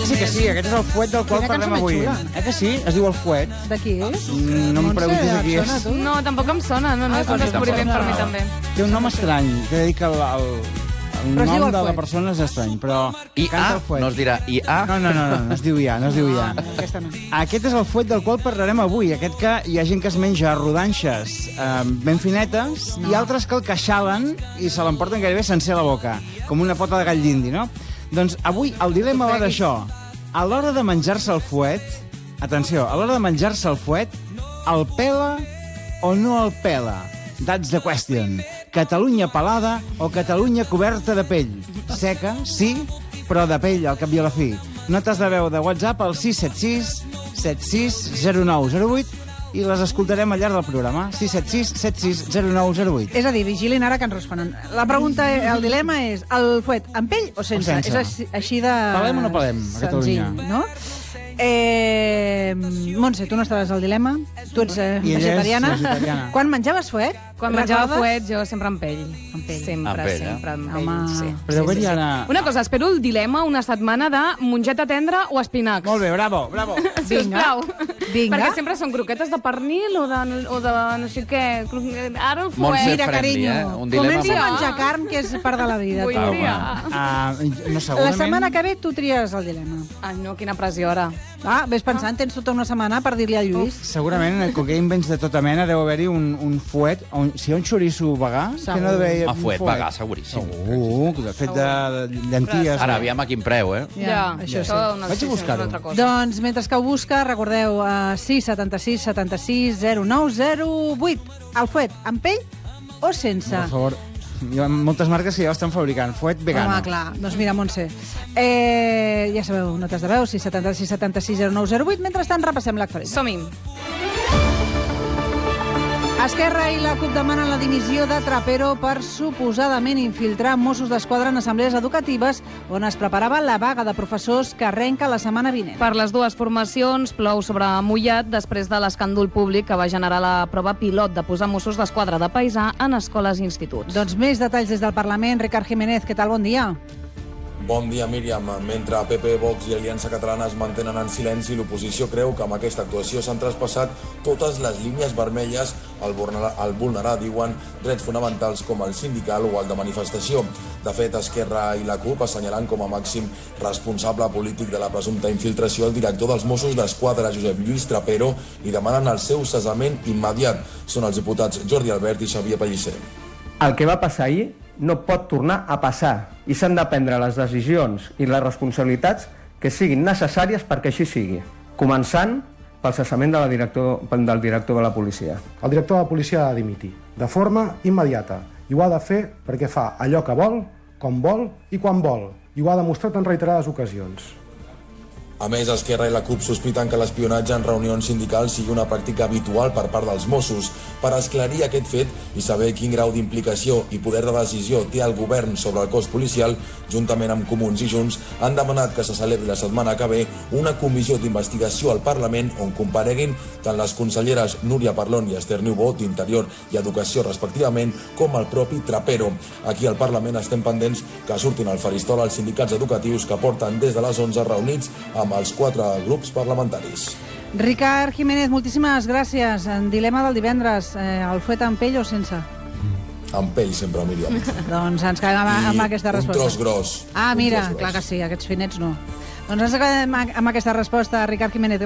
Aquest sí que sí, aquest és el fuet del qual parlem avui. Que sí? Es diu el fuet. De qui és? No em preguntis de qui és. No, tampoc em sona, no és un descobriment per mi també. Té un nom estrany, que he de dir que el nom de la persona és estrany, però canta el fuet. No es dirà IA? No es diu IA, no es diu IA. Aquest és el fuet del qual parlarem avui, aquest que hi ha gent que es menja rodanxes ben finetes i altres que el queixalen i se l'emporten gairebé sencer a la boca, com una pota de gall d'indi, no? Doncs avui el dilema va d'això. A l'hora de menjar-se el fuet, atenció, a l'hora de menjar-se el fuet, el pela o no el pela? That's the question. Catalunya pelada o Catalunya coberta de pell? Seca, sí, però de pell, al cap i a la fi. Notes de veu de WhatsApp al 676 760908 i les escoltarem al llarg del programa. 676 760908. És a dir, vigilin ara que ens responen. La pregunta, el dilema és el fuet amb pell o sense? És així de... Pelem o no pelem a Catalunya? Senzill, no? Montse, tu no estaves al dilema? Tu ets vegetariana. Quan menjaves fuet? Quan menjava fuet, jo sempre amb pell. Sempre amb pell. Home. Però haver-hi ara... Una cosa, espero el dilema una setmana de mongeta tendra o espinacs. Molt bé, bravo. Sisplau. Vinga. Perquè sempre són croquetes de pernil o de no sé què. Ara el fuet. Mira, carinyo, comença a menjar carn, que és part de la vida. La setmana que ve tu tries el dilema. Ai, no, quina pressió ara. Ves pensant, tens tota una setmana per dir-li a Lluís. Segurament, com que hi ha invents de tota mena, deu haver-hi un fuet, si hi ha un xoriço vegà... Fuet vegà, seguríssim. Fet de llenties. Ara, aviam a quin preu, Ja, això sí. Vaig a buscar-ho. Doncs, mentre que ho busca, recordeu, 676 76 0908. El fuet, amb pell o sense? Per favor, hi ha moltes marques que ja ho estan fabricant. Fuet vegano. Home, clar. Doncs mira, Montse. Ja sabeu, notes de veu, 676 76 0908. Mentrestant, repassem l'actualitat. Som-hi. Esquerra i la CUP demanen la dimissió de Trapero per suposadament infiltrar Mossos d'Esquadra en assemblees educatives on es preparava la vaga de professors que arrenca la setmana vinent. Per les dues formacions plou sobre mullat després de l'escàndol públic que va generar la prova pilot de posar Mossos d'Esquadra de paisà en escoles i instituts. Doncs més detalls des del Parlament. Ricard Jiménez, què tal? Bon dia. Bon dia, Míriam. Mentre PP, Vox i Aliança Catalana es mantenen en silenci, l'oposició creu que amb aquesta actuació s'han traspassat totes les línies vermelles al vulnerar, diuen, drets fonamentals com el sindical o el de manifestació. De fet, Esquerra i la CUP assenyalant com a màxim responsable polític de la presumpta infiltració el director dels Mossos d'Esquadra, Josep Lluís Trapero, i demanen el seu cessament immediat. Són els diputats Jordi Albert i Xavier Pellicer. El que va passar ahir no pot tornar a passar i s'han de prendre les decisions i les responsabilitats que siguin necessàries perquè així sigui, començant pel cessament del director de la policia. El director de la policia ha de dimitir de forma immediata i ho ha de fer perquè fa allò que vol, com vol i quan vol, i ho ha demostrat en reiterades ocasions. A més, Esquerra i la CUP sospiten que l'espionatge en reunions sindicals sigui una pràctica habitual per part dels Mossos. Per esclarir aquest fet i saber quin grau d'implicació i poder de decisió té el govern sobre el cos policial, juntament amb Comuns i Junts, han demanat que se celebri la setmana que ve una comissió d'investigació al Parlament on compareguin tant les conselleres Núria Parlon i Esther Niubó, d'Interior i Educació respectivament, com el propi Trapero. Aquí al Parlament estem pendents que surtin al faristol els sindicats educatius que porten des de les 11 reunits amb els 4 grups parlamentaris. Ricard Jiménez, moltíssimes gràcies. En dilema del divendres, el fuet amb pell o sense? Amb pell sempre, Míriam. Doncs ens quedem amb aquesta resposta. Un tros gros. Mira, clar que sí, aquests finets no. Doncs ens quedem amb aquesta resposta, Ricard Jiménez.